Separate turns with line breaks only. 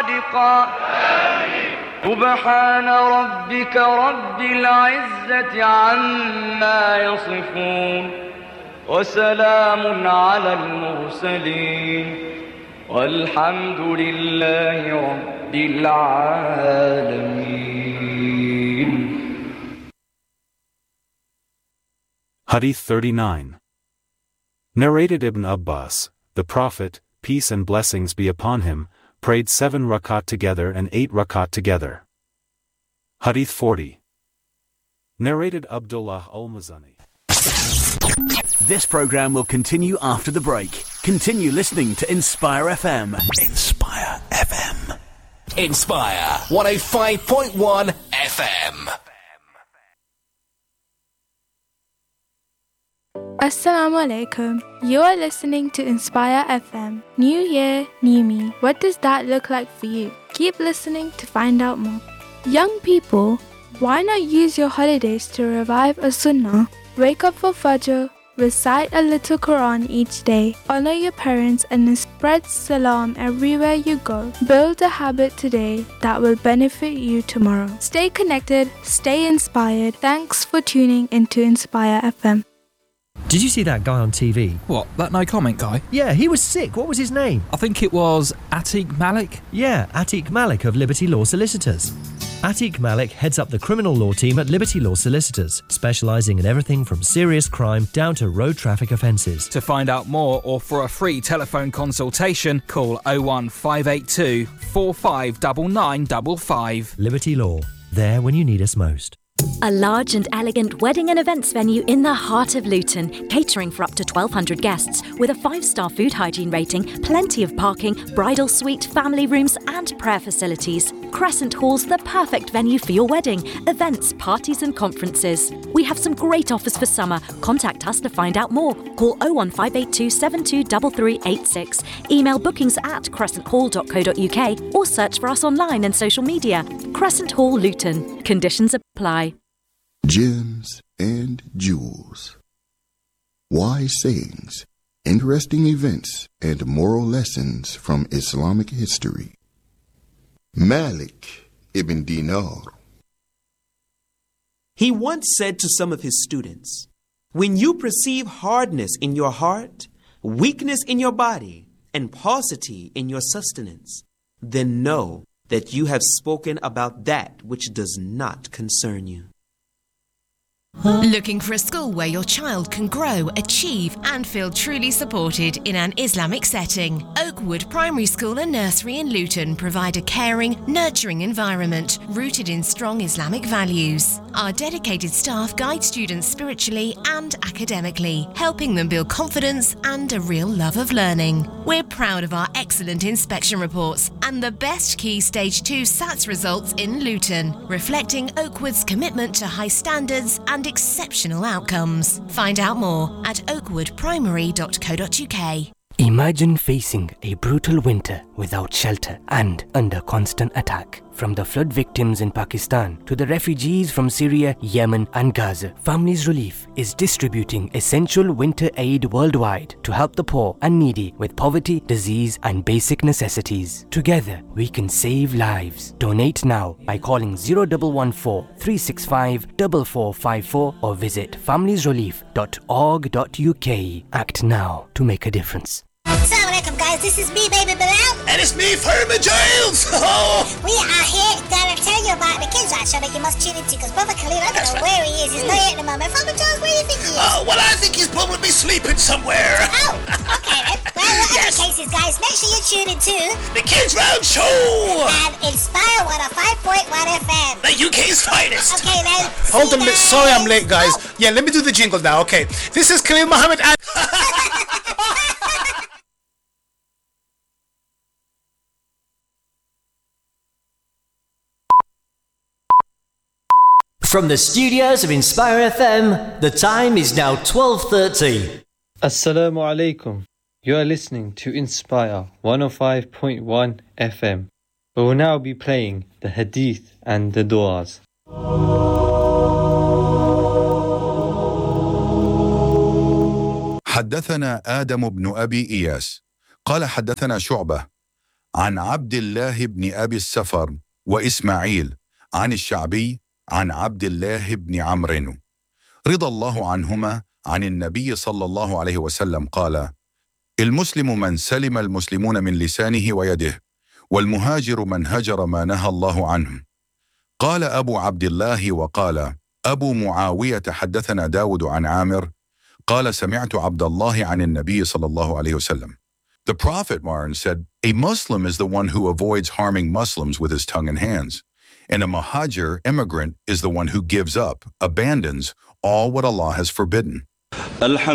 صادقا سبحان ربك رب العزة عما يصفون وسلام على المرسلين والحمد لله رب العالمين.
Hadith 39. Narrated Ibn Abbas, the Prophet, peace and blessings be upon him, prayed 7 rakat together and 8 rakat together. Hadith 40. Narrated Abdullah al-Muzani.
This program will continue after the break. Continue listening to Inspire FM. Inspire FM.
Inspire 105.1 FM.
Assalamu alaikum. You are listening to Inspire FM. New year, new me. What does that look like for you? Keep listening to find out more. Young people, why not use your holidays to revive a sunnah? Wake up for Fajr, recite a little Quran each day, honor your parents and spread salam everywhere you go. Build a habit today that will benefit you tomorrow. Stay connected, stay inspired. Thanks for tuning into Inspire FM.
Did you see that guy on TV?
What, that no comment guy?
Yeah, he was sick. What was his name?
I think it was Atiq Malik.
Yeah, Atiq Malik of Liberty Law Solicitors. Atiq Malik heads up the criminal law team at Liberty Law Solicitors, specialising in everything from serious crime down to road traffic offences.
To find out more or for a free telephone consultation, call 01582 459955.
Liberty Law, there when you need us most.
A large and elegant wedding and events venue in the heart of Luton, catering for up to 1,200 guests, with a 5-star food hygiene rating, plenty of parking, bridal suite, family rooms and prayer facilities. Crescent Hall's the perfect venue for your wedding, events, parties and conferences. We have some great offers for summer. Contact us to find out more. Call 01582 723386. Email bookings@crescenthall.co.uk or search for us online and social media. Crescent Hall, Luton. Conditions apply.
Gems and jewels. Wise sayings, interesting events, and moral lessons from Islamic history. Malik ibn Dinar.
He once said to some of his students, "When you perceive hardness in your heart, weakness in your body, and paucity in your sustenance, then know that you have spoken about that which does not concern you."
Looking for a school where your child can grow, achieve and feel truly supported in an Islamic setting? Oakwood Primary School and Nursery in Luton provide a caring, nurturing environment rooted in strong Islamic values. Our dedicated staff guide students spiritually and academically, helping them build confidence and a real love of learning. We're proud of our excellent inspection reports and the best Key Stage 2 SATs results in Luton, reflecting Oakwood's commitment to high standards and exceptional outcomes. Find out more at oakwoodprimary.co.uk.
Imagine facing a brutal winter without shelter and under constant attack. From the flood victims in Pakistan to the refugees from Syria, Yemen and Gaza, Families Relief is distributing essential winter aid worldwide to help the poor and needy with poverty, disease and basic necessities. Together, we can save lives. Donate now by calling 0114 365 4454 or visit familiesrelief.org.uk. Act now to make a difference.
Assalamu alaikum guys, this is me, Baby Bilal.
And it's me, Fermin Giles.
We are here to tell you about the kids right show that you must tune into, because Brother Khalil, I don't know where he is. He's not here at the moment. Fermin Giles, where do you think he is?
Well, I think he's probably sleeping somewhere.
Oh, okay then. Well, whatever the case is, guys, make sure you tune into
the Kids Round Show
and Inspire 105.1 FM.
The UK's finest.
Okay then.
Hold on a minute. Sorry I'm late, guys. Yeah, let me do the jingle now. Okay. This is Khalil Muhammad and...
From the studios of Inspire FM, the time is now 12:30.
Assalamu alaikum. You are listening to Inspire 105.1 FM. We will now be playing the Hadith and the Du'as.
حدثنا آدم بن أبي إياس قال حدثنا شعبة عن عبد الله بن أبي السفر وإسماعيل عن الشعبي عن عبد الله بن عمرو رضي الله عنهما عن النبي صلى الله عليه وسلم قال: المسلم من سلم المسلمون من لسانه ويده، والمهاجر من هجر ما نهى الله عنه. قال أبو عبد الله وقال أبو معاوية حدثنا داود عن عامر قال سمعت عبد الله عن النبي صلى الله عليه وسلم. The Prophet Martin said, a Muslim is the one who avoids harming Muslims with his tongue and hands, and a muhajir immigrant is the one who gives up, abandons all what Allah has forbidden.